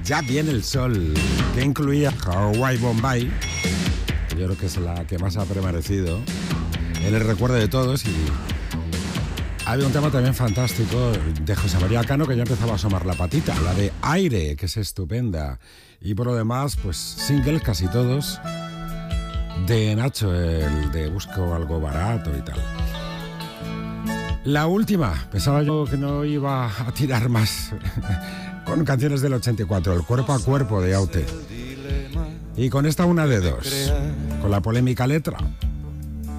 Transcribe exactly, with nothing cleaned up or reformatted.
Ya viene el sol, que incluía Hawaii Bombay, que yo creo que es la que más ha permanecido en el recuerdo de todos. Y había un tema también fantástico de José María Cano, que ya empezaba a asomar la patita, la de Aire, que es estupenda. Y por lo demás, pues singles casi todos de Nacho, el de Busco algo barato y tal. La última, pensaba yo que no iba a tirar más con canciones del ochenta y cuatro, el Cuerpo a Cuerpo de Aute. Y con esta una de dos, con la polémica letra.